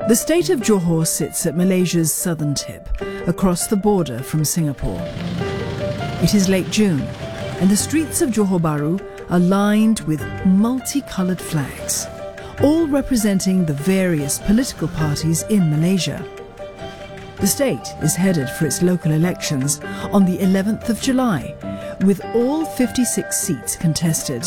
The state of Johor sits at Malaysia's southern tip, across the border from Singapore. It is late June, and the streets of Johor Bahru are lined with multicoloured flags, all representing the various political parties in Malaysia. The state is headed for its local elections on the 11th of July, with all 56 seats contested.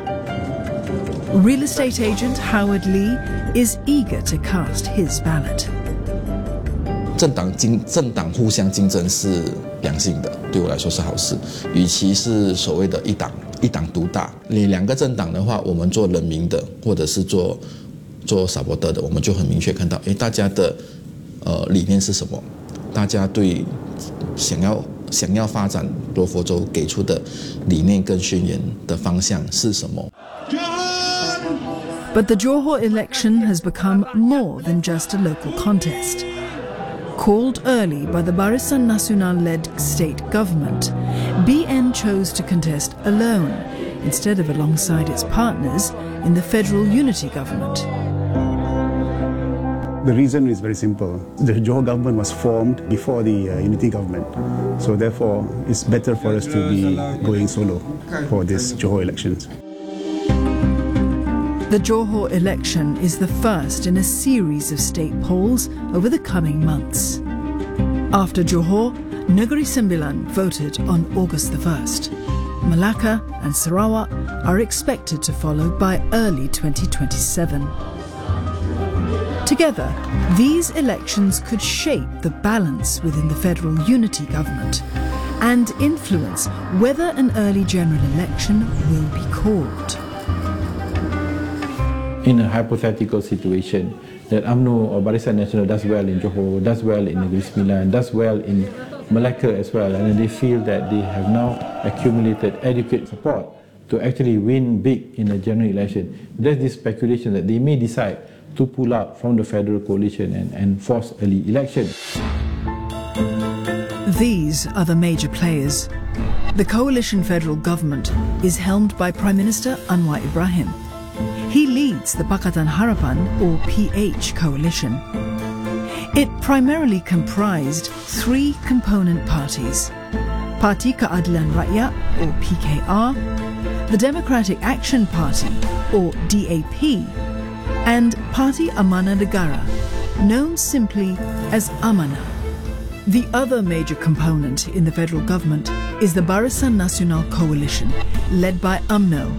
Real estate agent Howard Lee is eager to cast his ballot. 政党互相竞争是良性的，对我来说是好事。与其是所谓的一党独大，你两个政党的话，我们做人民的，或者是做撒伯特的，我们就很明确看到，大家的理念是什么？大家对想要发展罗佛州给出的理念跟宣言的方向是什么？ But the Johor election has become more than just a local contest. Called early by the Barisan Nasional-led state government, BN chose to contest alone, instead of alongside its partners in the federal unity government. The reason is very simple. The Johor government was formed before the unity government. So therefore, it's better for us to be going solo for this Johor elections. The Johor election is the first in a series of state polls over the coming months. After Johor, Negeri Sembilan voted on August the 1st. Malacca and Sarawak are expected to follow by early 2027. Together, these elections could shape the balance within the federal unity government and influence whether an early general election will be called. In a hypothetical situation that UMNO or Barisan Nasional does well in Johor, does well in Negeri Sembilan, does well in Malacca as well, and they feel that they have now accumulated adequate support to actually win big in a general election, there's this speculation that they may decide to pull out from the federal coalition and force early election. These are the major players. The coalition federal government is helmed by Prime Minister Anwar Ibrahim. He leads the Pakatan Harapan, or PH, coalition. It primarily comprised three component parties: Parti Keadilan Rakyat, or PKR, the Democratic Action Party, or DAP, and Parti Amanah Negara, known simply as Amanah. The other major component in the federal government is the Barisan Nasional coalition, led by UMNO.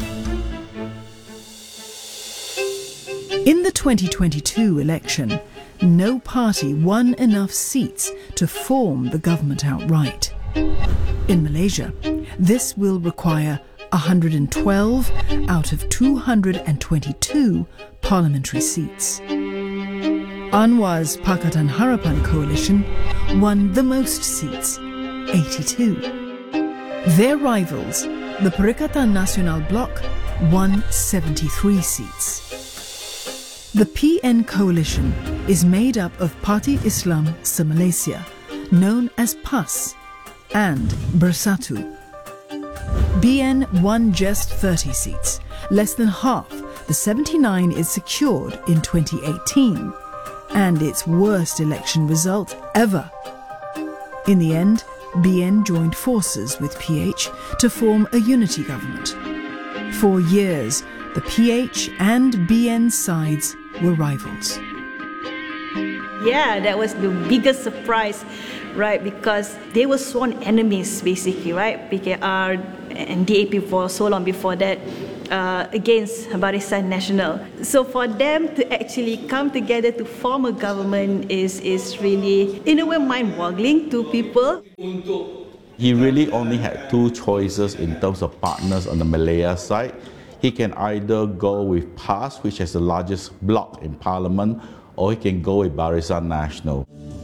In the 2022 election, no party won enough seats to form the government outright. In Malaysia, this will require 112 out of 222 parliamentary seats. Anwar's Pakatan Harapan coalition won the most seats, 82. Their rivals, the Perikatan Nasional Bloc, won 73 seats. The PN coalition is made up of Parti Islam Se-Malaysia, known as PAS, and Bersatu. BN won just 30 seats, less than half the 79 it secured in 2018, and its worst election result ever. In the end, BN joined forces with PH to form a unity government. For years, the PH and BN sides were rivals. Yeah, that was the biggest surprise, right? Because they were sworn enemies, basically, right? PKR and DAP for so long before that, against Barisan Nasional. So for them to actually come together to form a government is really, in a way, mind-boggling to people. He really only had two choices in terms of partners on the Malaya side. He can either go with PAS, which has the largest bloc in parliament, or he can go with Barisan Nasional.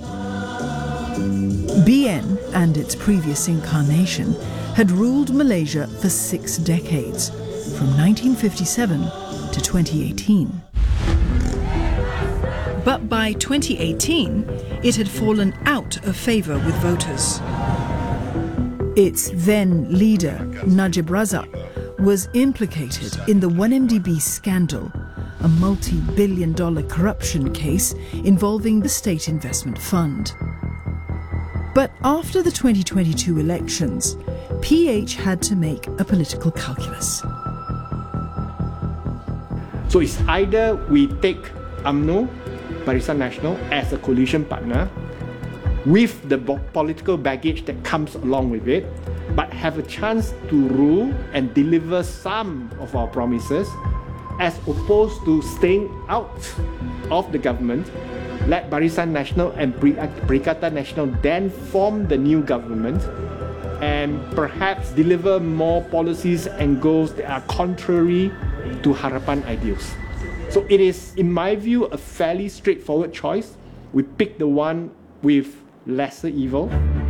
BN and its previous incarnation had ruled Malaysia for 6 decades, from 1957 to 2018. But by 2018, it had fallen out of favour with voters. Its then leader, Najib Razak, was implicated in the 1MDB scandal, a multi-billion-dollar corruption case involving the State Investment Fund. But after the 2022 elections, PH had to make a political calculus. So it's either we take UMNO, Barisan Nasional, as a coalition partner with the political baggage that comes along with it, but have a chance to rule and deliver some of our promises, as opposed to staying out of the government, let Barisan Nasional and Perikatan Nasional then form the new government and perhaps deliver more policies and goals that are contrary to Harapan ideals. So it is, in my view, a fairly straightforward choice. We pick the one with lesser evil.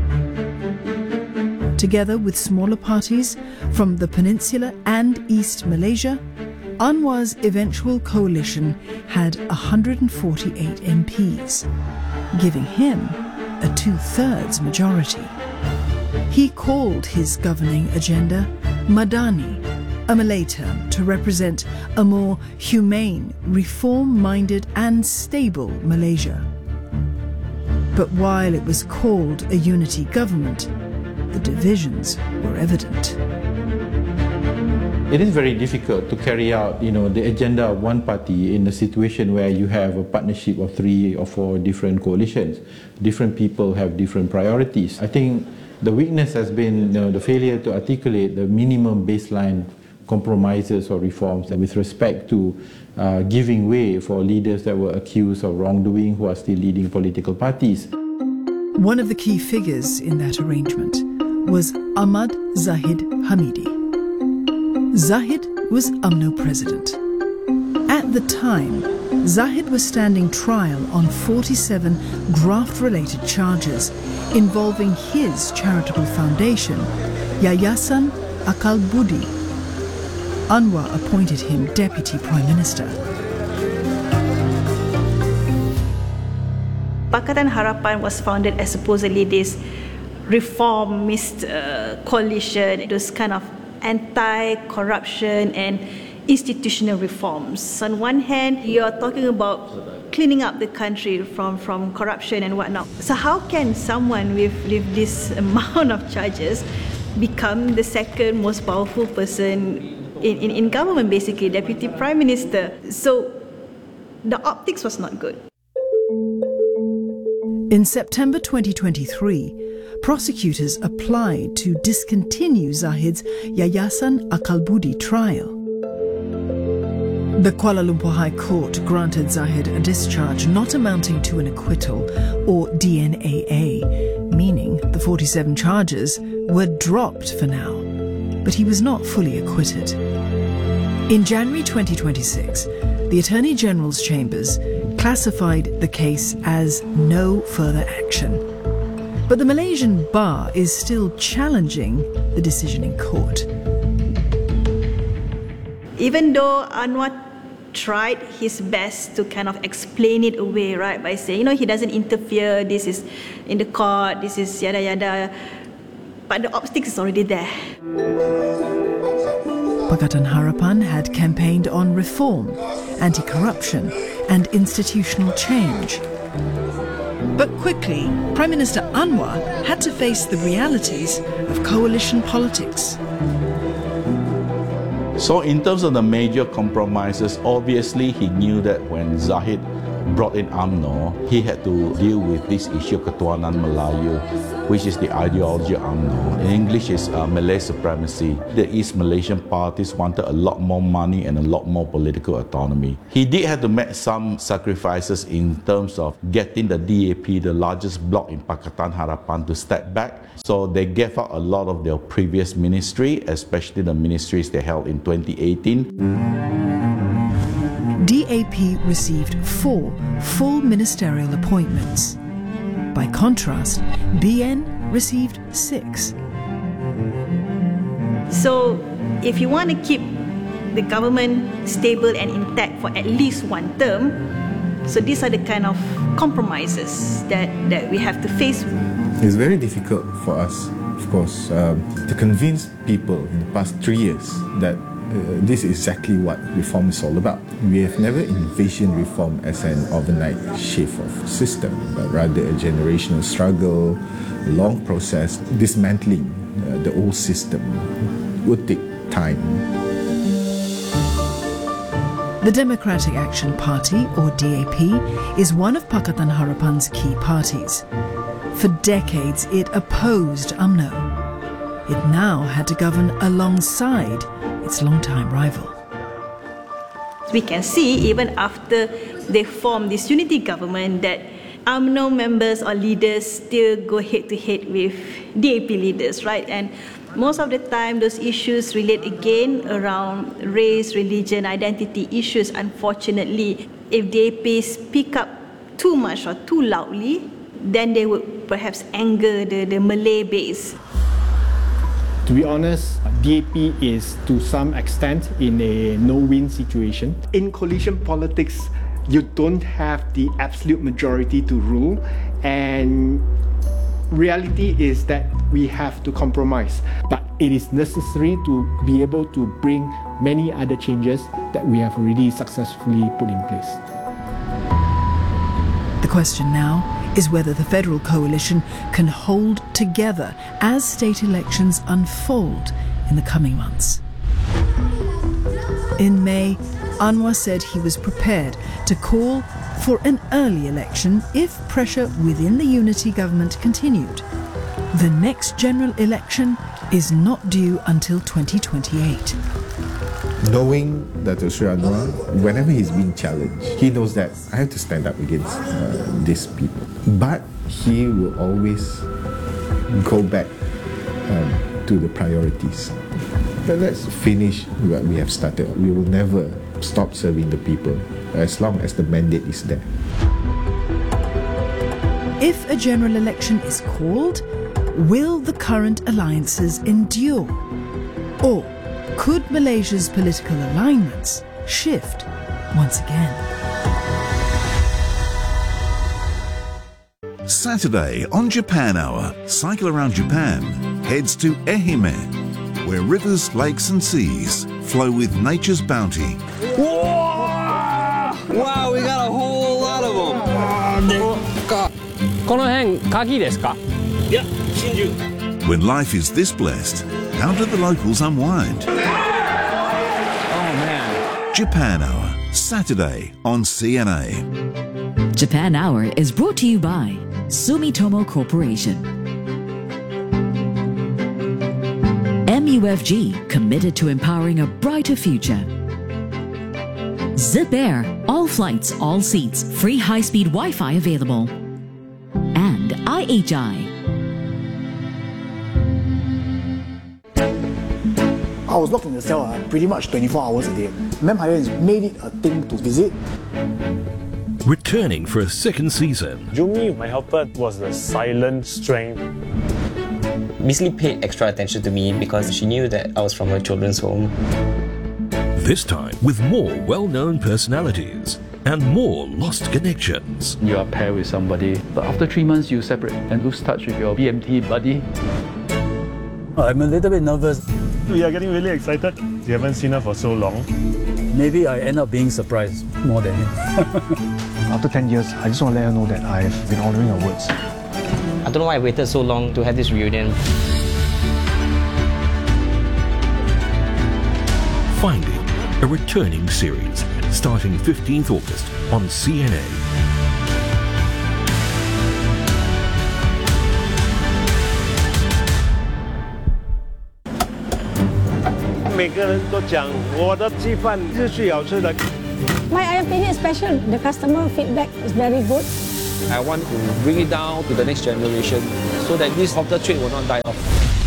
Together with smaller parties from the Peninsula and East Malaysia, Anwar's eventual coalition had 148 MPs, giving him a 2/3 majority. He called his governing agenda Madani, a Malay term to represent a more humane, reform-minded and stable Malaysia. But while it was called a unity government, the divisions were evident. It is very difficult to carry out, the agenda of one party in a situation where you have a partnership of 3 or 4 different coalitions. Different people have different priorities. I think the weakness has been the failure to articulate the minimum baseline compromises or reforms with respect to giving way for leaders that were accused of wrongdoing who are still leading political parties. One of the key figures in that arrangement was Ahmad Zahid Hamidi. Zahid was UMNO president. At the time, Zahid was standing trial on 47 graft-related charges involving his charitable foundation, Yayasan Akal Budi. Anwar appointed him Deputy Prime Minister. Pakatan Harapan was founded as supposedly this reformist coalition, those kind of anti-corruption and institutional reforms. On one hand, you're talking about cleaning up the country from corruption and whatnot. So how can someone with this amount of charges become the second most powerful person in government, basically, Deputy Prime Minister? So the optics was not good. In September 2023, prosecutors applied to discontinue Zahid's Yayasan Akal Budi trial. The Kuala Lumpur High Court granted Zahid a discharge not amounting to an acquittal or DNAA, meaning the 47 charges were dropped for now, but he was not fully acquitted. In January 2026, the Attorney General's Chambers classified the case as no further action. But the Malaysian Bar is still challenging the decision in court. Even though Anwar tried his best to kind of explain it away, right, by saying, he doesn't interfere, this is in the court, this is yada yada, but the obstacle is already there. Pakatan Harapan had campaigned on reform, anti-corruption and institutional change. But quickly, Prime Minister Anwar had to face the realities of coalition politics. So in terms of the major compromises, obviously he knew that when Zahid brought in UMNO, he had to deal with this issue of Ketuanan Melayu, which is the ideology of UMNO. In English, is Malay supremacy. The East Malaysian parties wanted a lot more money and a lot more political autonomy. He did have to make some sacrifices in terms of getting the DAP, the largest bloc in Pakatan Harapan, to step back. So they gave up a lot of their previous ministry, especially the ministries they held in 2018. DAP received 4 full ministerial appointments. By contrast, BN received 6. So if you want to keep the government stable and intact for at least one term, so these are the kind of compromises that we have to face. It's very difficult for us, of course, to convince people in the past 3 years that this is exactly what reform is all about. We have never envisioned reform as an overnight shift of system, but rather a generational struggle, a long process. Dismantling the old system would take time. The Democratic Action Party, or DAP, is one of Pakatan Harapan's key parties. For decades, it opposed UMNO. It now had to govern alongside its longtime rival. We can see, even after they formed this unity government, that UMNO members or leaders still go head-to-head with DAP leaders, right? And most of the time, those issues relate again around race, religion, identity issues. Unfortunately, if DAP speak up too much or too loudly, then they would perhaps anger the Malay base. To be honest, DAP is to some extent in a no-win situation. In coalition politics, you don't have the absolute majority to rule, and reality is that we have to compromise. But it is necessary to be able to bring many other changes that we have already successfully put in place. The question now is whether the federal coalition can hold together as state elections unfold in the coming months. In May, Anwar said he was prepared to call for an early election if pressure within the unity government continued. The next general election is not due until 2028. Knowing that Sri Anwar, whenever he's being challenged, he knows that I have to stand up against these people. But he will always go back to the priorities. But let's finish what we have started. We will never stop serving the people as long as the mandate is there. If a general election is called, will the current alliances endure? Or could Malaysia's political alignments shift once again? Saturday on Japan Hour, Cycle Around Japan heads to Ehime, where rivers, lakes and seas flow with nature's bounty. Wow, we got a whole lot of them. この辺、鍵ですか? Yeah, Shinju. When life is this blessed, how do the locals unwind? Oh man. Japan Hour, Saturday on CNA. Japan Hour is brought to you by Sumitomo Corporation. MUFG, committed to empowering a brighter future. Zip Air, all flights, all seats, free high-speed Wi-Fi available. And IHI. I was locked in the cell pretty much 24 hours a day. Empire has made it a thing to visit. Returning for a second season. Jumi, my helper, was the silent strength. Miss Lee paid extra attention to me because she knew that I was from a children's home. This time with more well-known personalities and more lost connections. You are paired with somebody, but after 3 months you separate and lose touch with your BMT buddy. I'm a little bit nervous. We are getting really excited. We haven't seen her for so long. Maybe I end up being surprised more than him. After 10 years, I just want to let her know that I've been honouring her words. I don't know why I waited so long to have this reunion. Finding, a returning series, starting 15th August on CNA. 每个人都讲我的鸡饭是最好吃的。 My ayam penyet is special. The customer feedback is very good. I want to bring it down to the next generation so that this hawker trade will not die off.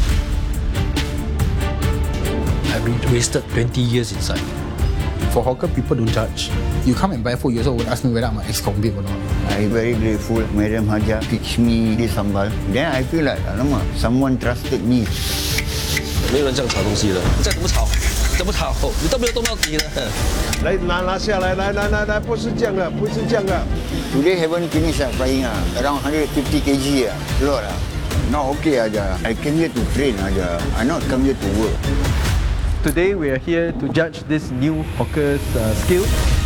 I've been wasted 20 years inside. For hawker, people don't judge. You come and buy food, you also would ask me whether I'm an ex-convict or not. I'm very grateful. Madam Haja teach me this sambal. Then I feel like, someone trusted me. 没有人这样炒东西的，再怎么炒，怎么炒，你都没有动到底的。 来拿下来，来，不是这样的，不是这样的。 Today haven't finished frying around 150 kg lot Not okay aja. I came here to train aja. I not come here to work. Today we are here to judge this new hawker's skills.